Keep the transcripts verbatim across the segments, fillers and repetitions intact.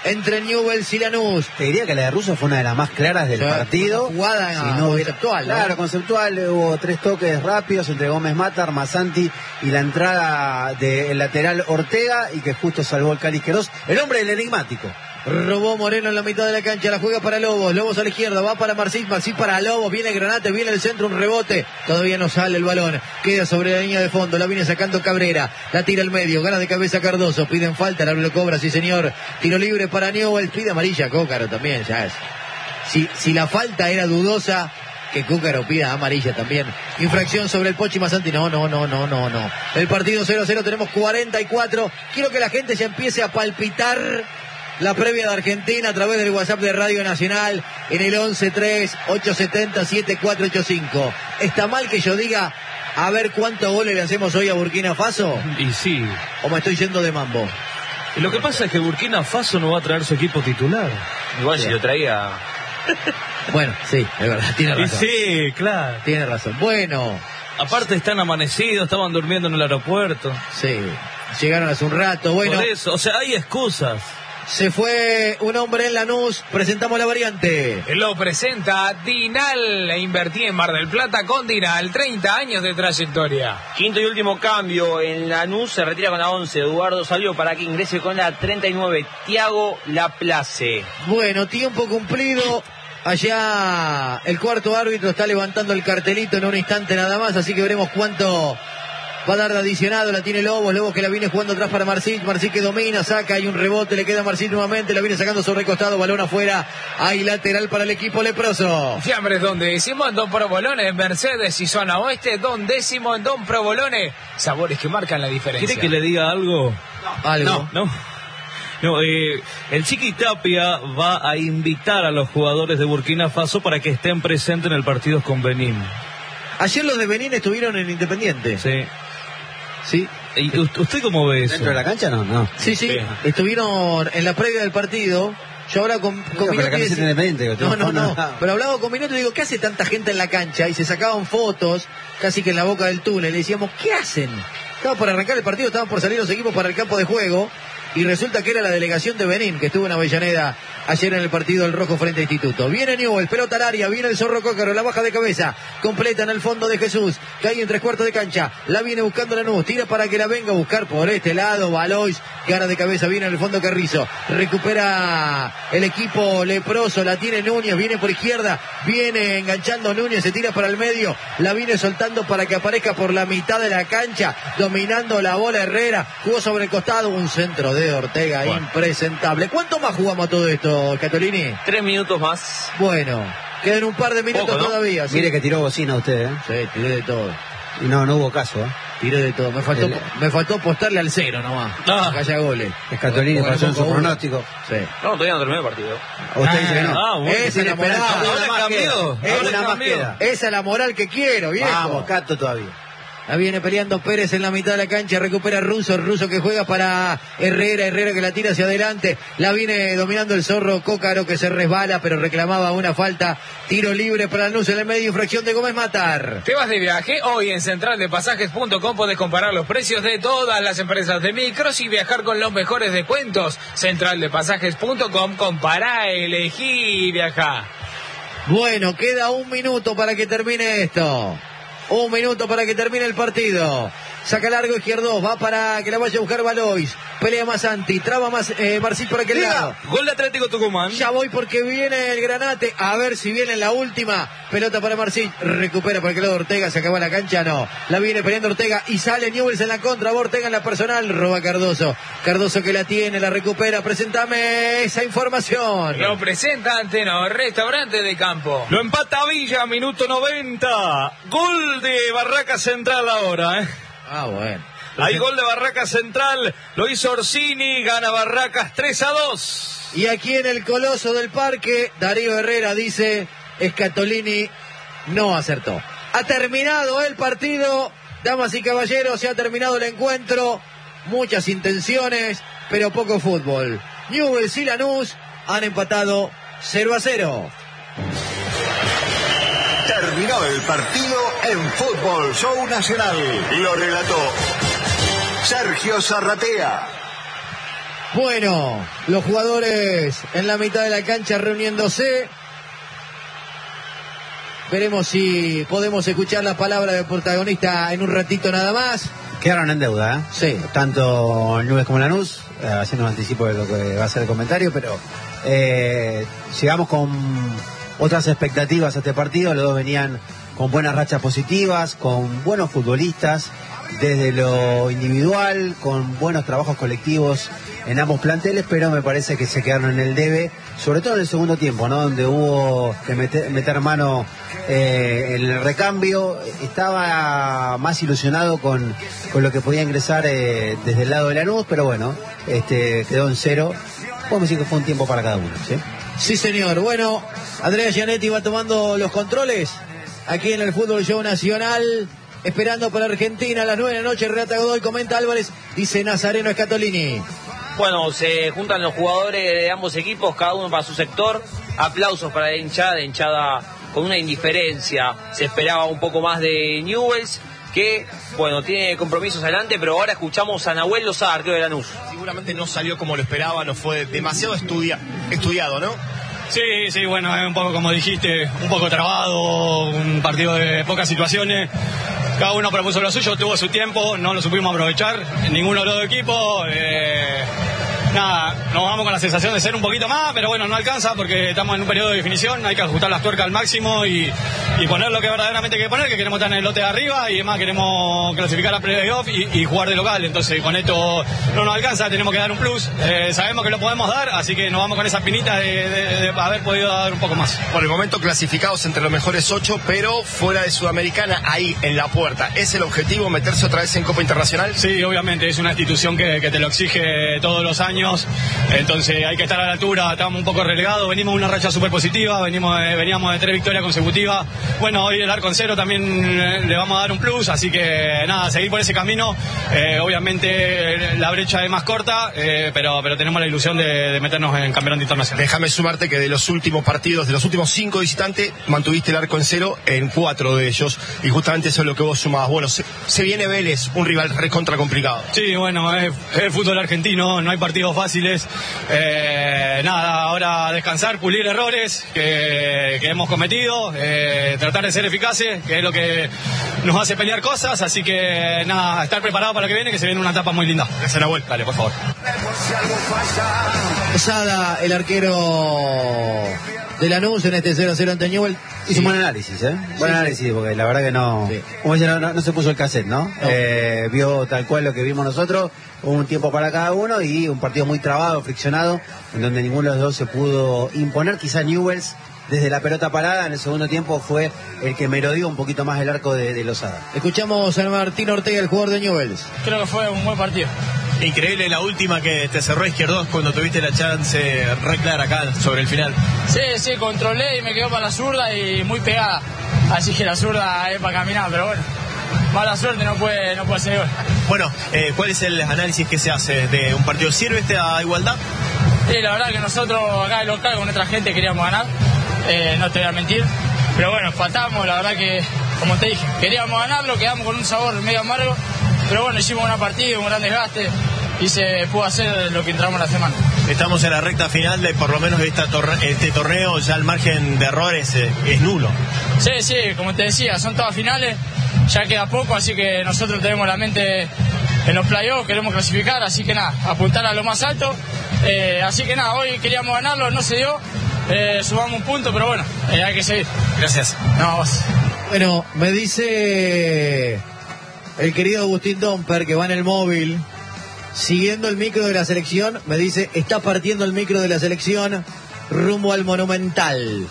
entre Newell's y Lanús. Te diría que la de Russo fue una de las más claras del o sea, partido. Jugada si no hubiera... conceptual, ¿no? Claro, conceptual. Hubo tres toques rápidos entre Gómez Mata, Armasanti y la entrada del lateral Ortega, y que justo salvó el Cali Queiroz, el hombre del enigmático. Robó Moreno en la mitad de la cancha, la juega para Lobos, Lobos a la izquierda, va para Marcís, Marcís para Lobos, viene Granate, viene el centro, un rebote, todavía no sale el balón, queda sobre la línea de fondo, la viene sacando Cabrera, la tira al medio, gana de cabeza Cardoso, piden falta, el árbitro cobra, sí señor, tiro libre para Newell's, pide amarilla Cócaro también, ya es. Si, si la falta era dudosa, que Cúcaro pida amarilla también. Infracción sobre el Pochi Masanti. No, no, no, no, no, no. El partido cero a cero, tenemos cuarenta y cuatro. Quiero que la gente ya empiece a palpitar la previa de Argentina a través del WhatsApp de Radio Nacional en el once tres ocho siete cero siete cuatro ocho cinco. ¿Está mal que yo diga a ver cuántos goles le hacemos hoy a Burkina Faso? Y sí. ¿O me estoy yendo de mambo? Y lo que pasa es que Burkina Faso no va a traer su equipo titular. Igual si lo traía... Bueno, sí, es verdad, tiene razón. Y sí, claro. Tiene razón. Bueno. Aparte están amanecidos, estaban durmiendo en el aeropuerto. Sí, llegaron hace un rato. Bueno, por eso, o sea, hay excusas. Se fue un hombre en Lanús, presentamos la variante. Lo presenta Dinal, e invertí en Mar del Plata con Dinal, treinta años de trayectoria. Quinto y último cambio en Lanús, se retira con la once, Eduardo salió para que ingrese con la treinta y nueve, Thiago Laplace. Bueno, tiempo cumplido. Allá el cuarto árbitro está levantando el cartelito en un instante nada más, así que veremos cuánto va a dar de adicionado. La tiene Lobos, Lobos que la viene jugando atrás para Marcís, Marcís que domina, saca, hay un rebote, le queda a Marcís nuevamente, la viene sacando sobre el costado, balón afuera, hay lateral para el equipo leproso. Fiambres Don Décimo en Don Provolone, Mercedes y Zona Oeste, Don Décimo en Don Provolone, sabores que marcan la diferencia. ¿Quiere que le diga algo? No. ¿Algo? No, no. No, eh, el Chiqui Tapia va a invitar a los jugadores de Burkina Faso para que estén presentes en el partido con Benín. Ayer los de Benín estuvieron en Independiente. Sí. ¿Sí? ¿Y usted cómo ve eso? ¿Dentro de la cancha? No, no. Sí, sí, sí. Estuvieron en la previa del partido. Yo ahora con, con no, Minuto decía, independiente, no, no, no, no, pero hablaba con Minuto y digo, ¿qué hace tanta gente en la cancha? Y se sacaban fotos, casi que en la boca del túnel. Le decíamos, ¿qué hacen? Estaban por arrancar el partido, estaban por salir los equipos para el campo de juego. Y resulta que era la delegación de Benín, que estuvo en Avellaneda ayer en el partido del Rojo frente a Instituto. Viene Newell, pelota al área, viene el Zorro Cócaro, la baja de cabeza, completa en el fondo de Jesús, cae en tres cuartos de cancha, la viene buscando Lanús, tira para que la venga a buscar por este lado, Valois, gana de cabeza, viene en el fondo Carrizo, recupera el equipo leproso, la tiene Núñez, viene por izquierda, viene enganchando Núñez, se tira para el medio, la viene soltando para que aparezca por la mitad de la cancha, dominando la bola Herrera, jugó sobre el costado, un centro de Ortega, bueno, impresentable. ¿Cuánto más jugamos todo esto, Catolini? Tres minutos más. Bueno, quedan un par de minutos Poco, ¿no? todavía. ¿Sí? Mire que tiró bocina usted, ¿eh? Sí, tiré de todo. Y no, no hubo caso, ¿eh? Tiré de todo. Me faltó, El... me faltó apostarle al cero nomás. Ah. Que haya goles. Escatolini pasó en su pronóstico. Sí. No, todavía no terminó el partido. Usted dice que no. Ah, bueno. Esa es la moral. Ahora cambió. Esa, Ahora más cambió. queda. Esa es la moral que quiero, viejo. Vamos, Cato todavía. La viene peleando Pérez en la mitad de la cancha, recupera Russo, Russo que juega para Herrera, Herrera que la tira hacia adelante, la viene dominando el Zorro Cócaro que se resbala pero reclamaba una falta, tiro libre para Lanús en el medio, infracción de Gómez Matar. ¿Te vas de viaje? Hoy en central de pasajes punto com podés comparar los precios de todas las empresas de micros y viajar con los mejores descuentos. central de pasajes punto com, compará, elegí y viajá. Bueno, queda un minuto para que termine esto. Un minuto para que termine el partido. Saca largo izquierdo, va para que la vaya a buscar Valois. Pelea más Santi, traba más eh, Marcís por aquel lado. Gol de Atlético Tucumán. Ya voy porque viene el Granate. A ver si viene en la última. Pelota para Marcís. Recupera por aquel lado Ortega. Se acabó la cancha, no. La viene peleando Ortega y sale Newell's en la contra. Va Ortega en la personal. Roba Cardoso. Cardoso que la tiene, la recupera. Presentame esa información. Lo presenta Anteno, restaurante de campo. Lo empata Villa, minuto noventa. Gol de Barraca Central ahora, ¿eh? Ah, bueno. Hay gol de Barracas Central, lo hizo Orsini, gana Barracas tres a dos. Y aquí en el Coloso del Parque, Darío Herrera dice, Scatolini no acertó. Ha terminado el partido, damas y caballeros, se ha terminado el encuentro, muchas intenciones, pero poco fútbol. Newell's y Lanús han empatado cero a cero. Terminó el partido en Fútbol Show Nacional. Lo relató Sergio Zarratea. Bueno, los jugadores en la mitad de la cancha reuniéndose. Veremos si podemos escuchar la palabra del protagonista en un ratito nada más. Quedaron en deuda, ¿eh? Sí. Tanto Nubes como Lanús, eh, haciendo un anticipo de lo que va a ser el comentario, pero eh, llegamos con otras expectativas a este partido. Los dos venían con buenas rachas positivas, con buenos futbolistas, desde lo individual, con buenos trabajos colectivos en ambos planteles, pero me parece que se quedaron en el debe, sobre todo en el segundo tiempo, ¿no? Donde hubo que meter, meter mano eh, en el recambio. Estaba más ilusionado con, con lo que podía ingresar eh, desde el lado de Lanús, pero bueno, este quedó en cero. Podemos decir que fue un tiempo para cada uno, ¿sí? Sí, señor. Bueno, Andrea Gianetti va tomando los controles aquí en el Fútbol Show Nacional, esperando para Argentina a las nueve de la noche. Relata Godoy, comenta Álvarez, dice Nazareno Scatolini. Bueno, se juntan los jugadores de ambos equipos, cada uno para su sector. Aplausos para la hinchada, hinchada con una indiferencia. Se esperaba un poco más de Newell's, que, bueno, tiene compromisos adelante, pero ahora escuchamos a Nahuel Lozada, arquero de Lanús. Seguramente no salió como lo esperaba, no fue demasiado estudia, estudiado, ¿no? Sí, sí, bueno, es un poco como dijiste, un poco trabado, un partido de pocas situaciones. Cada uno propuso lo suyo, tuvo su tiempo, no lo supimos aprovechar, ninguno de los dos equipos. Eh, nada, nos vamos con la sensación de ser un poquito más, pero bueno, no alcanza porque estamos en un periodo de definición, hay que ajustar las tuercas al máximo y, y poner lo que verdaderamente hay que poner, que queremos estar en el lote de arriba y además queremos clasificar a playoff y, y jugar de local. Entonces con esto no nos alcanza, tenemos que dar un plus, eh, sabemos que lo podemos dar, así que nos vamos con esa pinita de, de, de haber podido dar un poco más. Por el momento clasificados entre los mejores ocho, pero fuera de Sudamericana, ahí en la puerta. ¿Es el objetivo meterse otra vez en Copa Internacional? Sí, obviamente, es una institución que, que te lo exige todos los años, entonces hay que estar a la altura. Estamos un poco relegados, venimos de una racha súper positiva, venimos de, veníamos de tres victorias consecutivas. Bueno, hoy el arco en cero también eh, le vamos a dar un plus, así que nada, seguir por ese camino. Eh, obviamente la brecha es más corta, eh, pero, pero tenemos la ilusión de, de meternos en campeonato internacional. Déjame sumarte que de los últimos partidos, de los últimos cinco visitantes, mantuviste el arco en cero en cuatro de ellos, y justamente eso es lo que vos sumabas. Bueno, se, se viene Vélez, un rival recontra complicado. Sí, bueno, es, es el fútbol argentino, no hay partidos fáciles. Eh, nada, ahora descansar, pulir errores que, que hemos cometido, eh, tratar de ser eficaces, que es lo que nos hace pelear cosas, así que nada, estar preparado para lo que viene, que se viene una etapa muy linda. Gracias, Nahuel. Dale, por favor. Sada, el arquero de Lanús en este cero a cero ante Newell's. Hizo un buen análisis, ¿eh? Buen sí, análisis, porque la verdad que no, sí. como dice, no, no, no se puso el cassette, ¿no? no. Eh, vio tal cual lo que vimos nosotros, hubo un tiempo para cada uno y un partido muy trabado, friccionado, en donde ninguno de los dos se pudo imponer. Quizá Newell's, desde la pelota parada, en el segundo tiempo fue el que merodeó un poquito más el arco de, de Lozada. Escuchamos a Martín Ortega, el jugador de Newell's. Creo que fue un buen partido. Increíble la última que te cerró Izquierdos cuando tuviste la chance re clara acá sobre el final. Sí, sí, controlé y me quedó para la zurda y muy pegada. Así que la zurda es para caminar, pero bueno, mala suerte, no puede, no puede hacer gol. Bueno, eh, ¿cuál es el análisis que se hace de un partido? ¿Sirve esta igualdad? Sí, la verdad que nosotros acá en local con nuestra gente queríamos ganar, eh, no te voy a mentir. Pero bueno, faltamos, la verdad que, como te dije, queríamos ganarlo, quedamos con un sabor medio amargo. Pero bueno, hicimos una partida, un gran desgaste y se pudo hacer lo que entramos la semana. Estamos en la recta final de por lo menos esta torre, este torneo, ya el margen de errores es, es nulo. Sí, sí, como te decía, son todas finales, ya queda poco, así que nosotros tenemos la mente en los playoffs, queremos clasificar, así que nada, apuntar a lo más alto. Eh, así que nada, hoy queríamos ganarlo, no se dio, eh, subamos un punto, pero bueno, eh, hay que seguir. Gracias. No, vos. Bueno, me dice el querido Agustín Domper, que va en el móvil siguiendo el micro de la selección, me dice, está partiendo el micro de la selección rumbo al Monumental.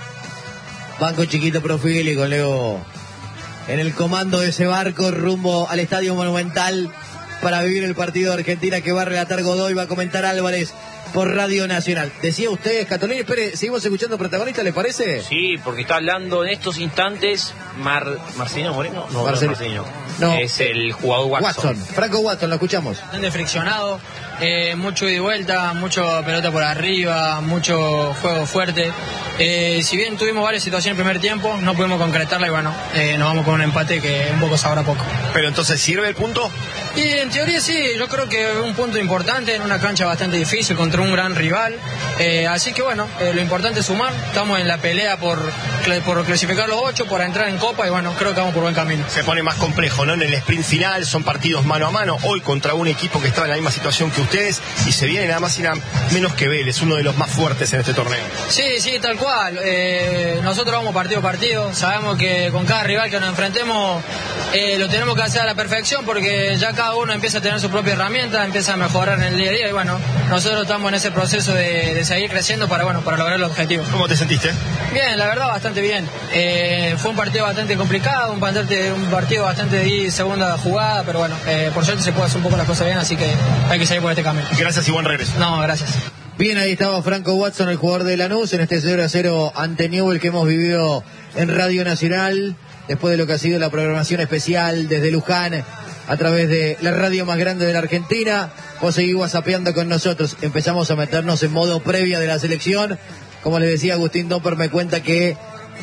Banco chiquito profil y con Leo en el comando de ese barco rumbo al Estadio Monumental para vivir el partido de Argentina que va a relatar Godoy, va a comentar Álvarez por Radio Nacional. Decía usted, Scatolini, espere, seguimos escuchando protagonistas, ¿le parece? Sí, porque está hablando en estos instantes Mar... Marcelino Moreno. No, Marcel... no es Marcelino. No. Es el jugador Watson. Watson, Franco Watson, lo escuchamos. Bastante friccionado, eh, mucho ida y vuelta, mucho pelota por arriba, mucho juego fuerte. Eh, si bien tuvimos varias situaciones en el primer tiempo, no pudimos concretarla y bueno, eh, nos vamos con un empate que un poco sabrá poco. Pero entonces, ¿sirve el punto? Y en teoría sí, yo creo que es un punto importante en una cancha bastante difícil contra un gran rival. Eh, así que bueno, eh, lo importante es sumar. Estamos en la pelea por, por clasificar los ocho, por entrar en Copa y bueno, creo que vamos por buen camino. Se pone más complejo, ¿no? En el sprint final son partidos mano a mano. Hoy contra un equipo que estaba en la misma situación que ustedes y se viene nada más y nada menos que Vélez, uno de los más fuertes en este torneo. Sí, sí, tal cual. Eh, nosotros vamos partido a partido. Sabemos que con cada rival que nos enfrentemos eh, lo tenemos que hacer a la perfección porque ya cada uno empieza a tener su propia herramienta, empieza a mejorar en el día a día y bueno, nosotros estamos en ese proceso de, de seguir creciendo para bueno para lograr el objetivo. ¿Cómo te sentiste? Bien, la verdad bastante bien. Eh, fue un partido bastante complicado, un, bastante, un partido bastante de segunda jugada, pero bueno, eh, por suerte se puede hacer un poco las cosas bien, así que hay que seguir por este camino. Gracias y buen regreso. No, gracias. Bien, ahí estaba Franco Watson, el jugador de Lanús, en este cero a cero ante Newell que hemos vivido en Radio Nacional, después de lo que ha sido la programación especial desde Luján, a través de la radio más grande de la Argentina. Vos seguís whatsappeando con nosotros. Empezamos a meternos en modo previa de la selección. Como les decía, Agustín Domper me cuenta que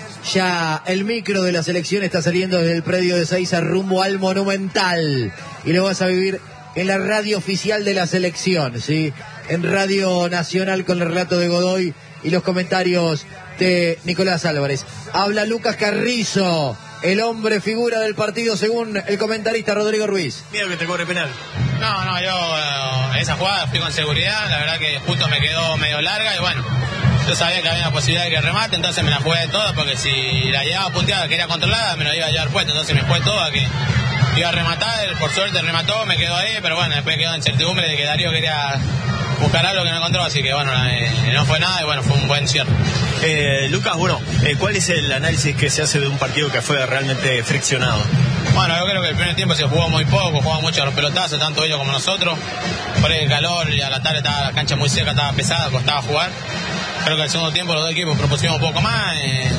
ya el micro de la selección está saliendo desde el predio de Seiza rumbo al Monumental. Y lo vas a vivir en la radio oficial de la selección, ¿sí? En Radio Nacional con el relato de Godoy y los comentarios de Nicolás Álvarez. Habla Lucas Carrizo, el hombre figura del partido según el comentarista Rodrigo Ruiz. Miedo que te cobre penal. No, no, yo eh, esa jugada fui con seguridad, la verdad que justo me quedó medio larga y bueno, yo sabía que había una posibilidad de que remate, entonces me la jugué toda porque si la llevaba punteada, que era controlada, me la iba a llevar puesta, entonces me jugué toda que iba a rematar, por suerte remató, me quedó ahí, pero bueno, después quedó en incertidumbre de que Darío quería buscar algo que no encontró, así que bueno, eh, no fue nada y bueno, fue un buen cierre. Eh, Lucas, bueno, eh, ¿cuál es el análisis que se hace de un partido que fue realmente friccionado? Bueno, yo creo que el primer tiempo se jugó muy poco, jugaba mucho a los pelotazos, tanto ellos como nosotros. Por el calor y a la tarde estaba la cancha muy seca, estaba pesada, costaba jugar. Creo que el segundo tiempo los dos equipos propusimos un poco más. Eh,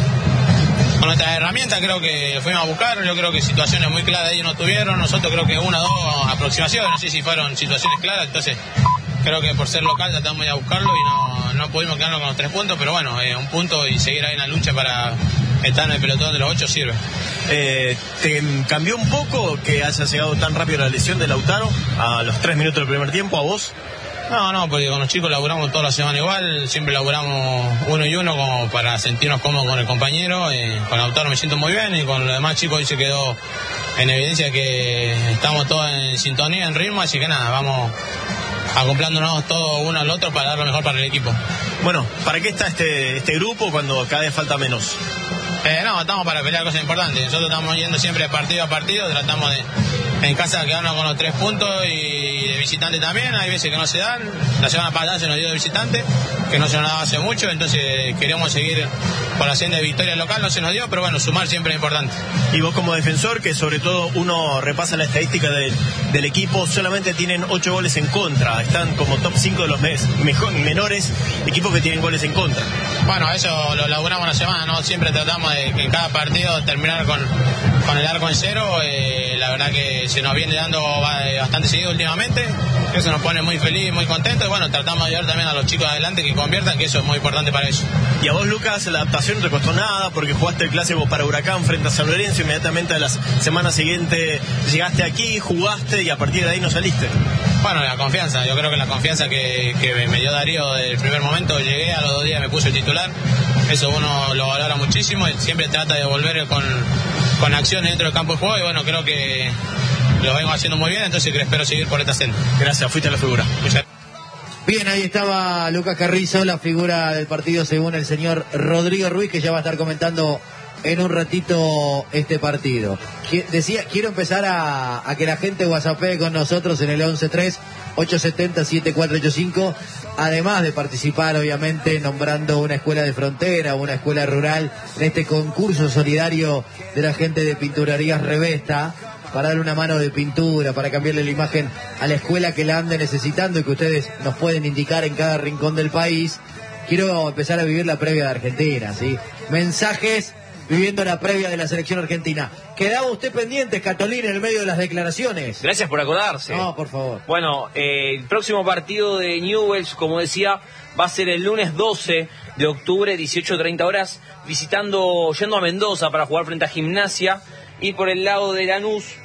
con nuestras herramientas creo que fuimos a buscar, yo creo que situaciones muy claras ellos no tuvieron, nosotros creo que una o dos aproximaciones, no sé si fueron situaciones claras, entonces creo que por ser local tratamos de ir a buscarlo y no, no pudimos quedarnos con los tres puntos, pero bueno, eh, un punto y seguir ahí en la lucha para estar en el pelotón de los ocho sirve. Eh, ¿Te cambió un poco que haya llegado tan rápido la lesión de Lautaro a los tres minutos del primer tiempo a vos? No, no, porque con los chicos laburamos toda la semana igual, siempre laburamos uno y uno como para sentirnos cómodos con el compañero, eh, con Lautaro me siento muy bien y con los demás chicos hoy se quedó en evidencia que estamos todos en sintonía, en ritmo, así que nada, vamos acoplándonos todos uno al otro para dar lo mejor para el equipo. Bueno, ¿para qué está este, este grupo cuando cada vez falta menos? Eh, no, estamos para pelear cosas importantes. Nosotros estamos yendo siempre partido a partido, tratamos de en casa quedarnos con los tres puntos y de visitante también. Hay veces que no se dan. La semana pasada se nos dio de visitante, que no se nos daba hace mucho, entonces queríamos seguir con la senda de victoria local, no se nos dio, pero bueno, sumar siempre es importante. Y vos como defensor, que sobre todo uno repasa la estadística de, del equipo, solamente tienen ocho goles en contra, están como top cinco de los mes, mejor, menores equipos que tienen goles en contra. Bueno, eso lo laburamos la semana, ¿no? Siempre tratamos de que en cada partido terminar con, con el arco en cero, eh, la verdad que se nos viene dando bastante seguido últimamente, eso nos pone muy feliz, muy contentos, y bueno, tratamos de ayudar también a los chicos adelante que conviertan, que eso es muy importante para ellos. Y a vos, Lucas, la adaptación no te costó nada, porque jugaste el clásico para Huracán frente a San Lorenzo, inmediatamente a la semana siguiente llegaste aquí, jugaste y a partir de ahí no saliste. Bueno, la confianza, yo creo que la confianza que, que me dio Darío desde el primer momento, llegué, a los dos días me puse el titular, eso uno lo valora muchísimo y siempre trata de volver con, con acciones dentro del campo de juego y bueno, creo que lo vengo haciendo muy bien, entonces espero seguir por esta senda. Gracias, fuiste la figura. Muchas Bien, ahí estaba Lucas Carrizo, la figura del partido según el señor Rodrigo Ruiz, que ya va a estar comentando en un ratito este partido. Decía, quiero empezar a, a que la gente whatsappee con nosotros en el once tres ocho siete cero siete cuatro ocho cinco, además de participar obviamente nombrando una escuela de frontera, una escuela rural en este concurso solidario de la gente de Pinturerías Revesta, para darle una mano de pintura, para cambiarle la imagen a la escuela que la ande necesitando y que ustedes nos pueden indicar en cada rincón del país. Quiero empezar a vivir la previa de Argentina, ¿sí? Mensajes viviendo la previa de la selección argentina. ¿Quedaba usted pendiente, Catolín, en el medio de las declaraciones? Gracias por acordarse. No, por favor. Bueno, eh, el próximo partido de Newell's, como decía, va a ser el lunes doce de octubre, dieciocho treinta horas, visitando, yendo a Mendoza para jugar frente a Gimnasia. Y por el lado de Lanús,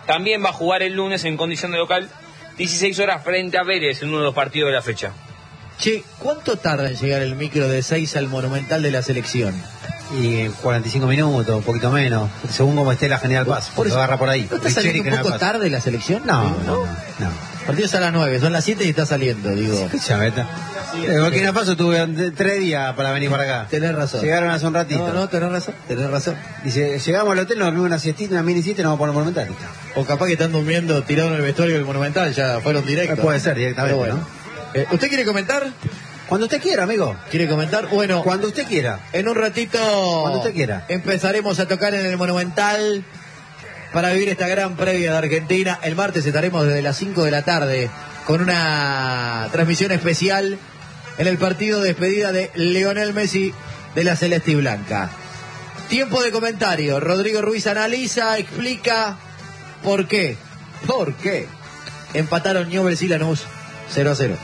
también va a jugar el lunes en condición de local, dieciséis horas frente a Vélez en uno de los partidos de la fecha. Che, ¿cuánto tarda en llegar el micro de seis al Monumental de la selección? Y cuarenta y cinco minutos, un poquito menos, según como esté la General Paz, por eso agarra por ahí. ¿No está saliendo un poco Paz. tarde la selección? No, no, no. no. Partidos a las nueve, son las siete y está saliendo, digo. Escuchame, está. En Burkina Faso tuve tres días para venir para acá. Tenés razón. Llegaron hace un ratito. No, no, tenés razón, tenés razón. Dice, llegamos al hotel, nos dormimos una siestita, una mini siesta y nos vamos por el Monumental. O capaz que están durmiendo tirados en el vestuario del Monumental, ya fueron directos. Puede ser, directamente, bueno. ¿no? Eh, ¿Usted quiere comentar? Cuando usted quiera, amigo. ¿Quiere comentar? Bueno. Cuando usted quiera. En un ratito. Cuando usted quiera. Empezaremos a tocar en el Monumental para vivir esta gran previa de Argentina. El martes estaremos desde las cinco de la tarde con una transmisión especial en el partido de despedida de Lionel Messi de la Celeste y Blanca. Tiempo de comentario. Rodrigo Ruiz analiza, explica por qué. ¿Por qué? Empataron Newell's y Lanús cero a cero.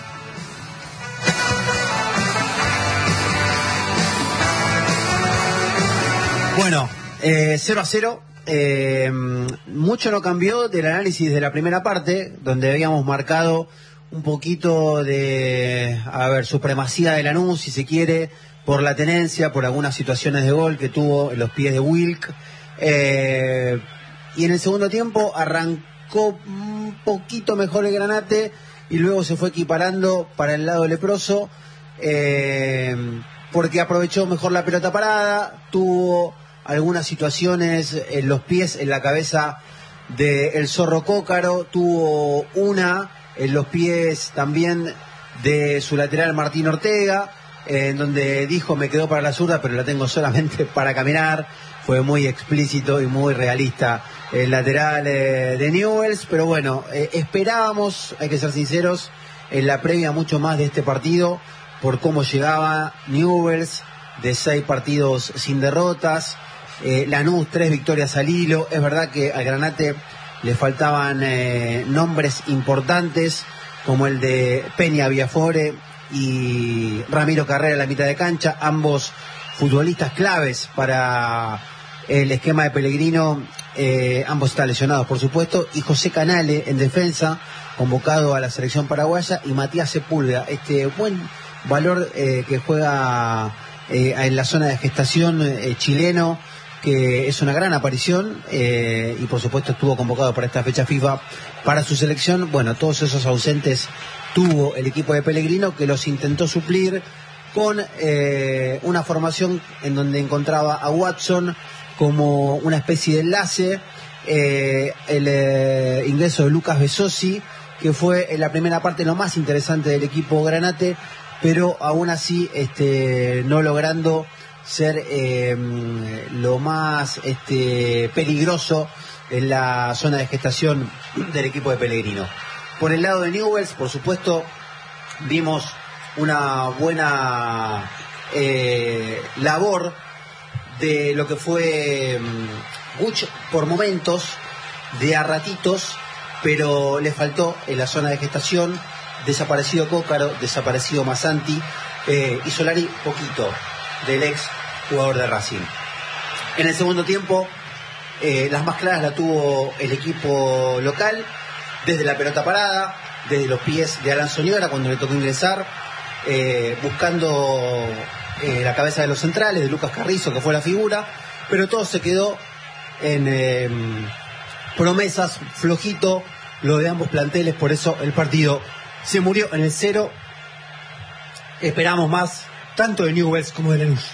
Bueno, eh, cero a cero. Eh, mucho no cambió del análisis de la primera parte, donde habíamos marcado un poquito de, a ver, supremacía de Lanús, si se quiere, por la tenencia, por algunas situaciones de gol que tuvo en los pies de Wilk. Eh, y en el segundo tiempo arrancó un poquito mejor el Granate y luego se fue equiparando para el lado leproso, eh, porque aprovechó mejor la pelota parada, tuvo algunas situaciones en los pies, en la cabeza del Zorro Cócaro, tuvo una en los pies también de su lateral Martín Ortega, eh, en donde dijo me quedó para la zurda, pero la tengo solamente para caminar. Fue muy explícito y muy realista el lateral eh, de Newell's, pero bueno, eh, esperábamos, hay que ser sinceros, en la previa mucho más de este partido, por cómo llegaba Newell's de seis partidos sin derrotas. Eh, Lanús, tres victorias al hilo. Es verdad que al Granate le faltaban eh, nombres importantes, como el de Peña Viafore y Ramiro Carrera en la mitad de cancha, ambos futbolistas claves para el esquema de Pellegrino. Eh, ambos están lesionados, por supuesto, y José Canale en defensa, convocado a la selección paraguaya, y Matías Sepúlveda, este buen valor eh, que juega eh, en la zona de gestación eh, chileno, que es una gran aparición, eh, y por supuesto estuvo convocado para esta fecha FIFA para su selección. Bueno, todos esos ausentes tuvo el equipo de Pellegrino, que los intentó suplir con eh, una formación en donde encontraba a Watson como una especie de enlace, eh, el eh, ingreso de Lucas Besosi, que fue en la primera parte lo más interesante del equipo Granate, pero aún así este, no logrando ser eh, lo más este, peligroso en la zona de gestación del equipo de Pellegrino. Por el lado de Newell's, por supuesto, vimos una buena eh, labor de lo que fue Guch por momentos, de a ratitos, pero le faltó en la zona de gestación, desaparecido Cócaro, desaparecido Massanti, eh, y Solari poquito del ex jugador de Racing. En el segundo tiempo, eh, las más claras la tuvo el equipo local, desde la pelota parada, desde los pies de Alan Soñora cuando le tocó ingresar, eh, buscando eh, la cabeza de los centrales, de Lucas Carrizo, que fue la figura, pero todo se quedó en eh, promesas, flojito, lo de ambos planteles, por eso el partido se murió en el cero. Esperamos más, tanto de Newell's como de Lanús.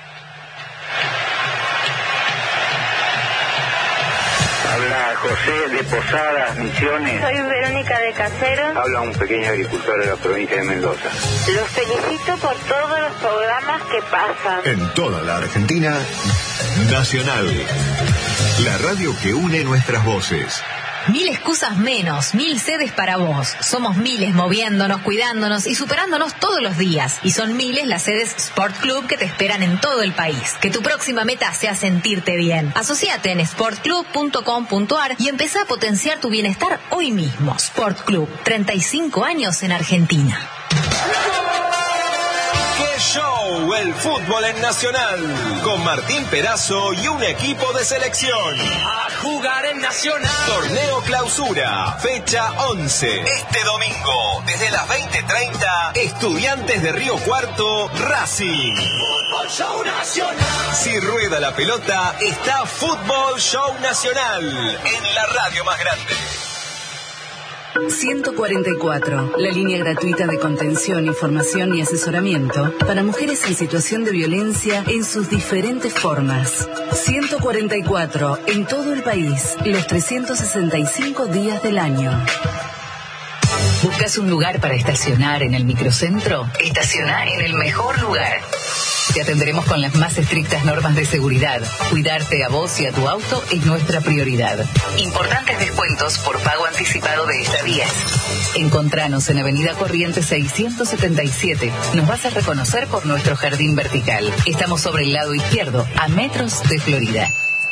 Habla José de Posadas, Misiones. Soy Verónica de Caseros. Habla un pequeño agricultor de la provincia de Mendoza. Los felicito por todos los programas que pasan. En toda la Argentina, Nacional. La radio que une nuestras voces. Mil excusas menos, mil sedes para vos. Somos miles moviéndonos, cuidándonos y superándonos todos los días. Y son miles las sedes Sport Club que te esperan en todo el país. Que tu próxima meta sea sentirte bien. Asociate en sport club punto com punto a r y empezá a potenciar tu bienestar hoy mismo. Sport Club, treinta y cinco años en Argentina. Qué Show, el fútbol en Nacional, con Martín Perazo y un equipo de selección. A jugar en Nacional. Torneo Clausura, fecha once. Este domingo, desde las veinte treinta, Estudiantes de Río Cuarto, Racing. Fútbol Show Nacional. Si rueda la pelota, está Fútbol Show Nacional, en la radio más grande. ciento cuarenta y cuatro, la línea gratuita de contención, información y asesoramiento para mujeres en situación de violencia en sus diferentes formas. ciento cuarenta y cuatro, en todo el país, los trescientos sesenta y cinco días del año. ¿Buscas un lugar para estacionar en el microcentro? Estaciona en el mejor lugar. Te atenderemos con las más estrictas normas de seguridad. Cuidarte a vos y a tu auto es nuestra prioridad. Importantes descuentos por pago anticipado de estadías. Encontranos en Avenida Corrientes seiscientos setenta y siete. Nos vas a reconocer por nuestro jardín vertical. Estamos sobre el lado izquierdo, a metros de Florida.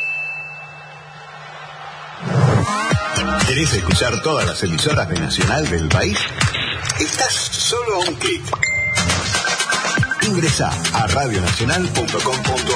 ¿Querés escuchar todas las emisoras de Nacional del país? Estás solo a un clic. Ingresa a radionacional punto com punto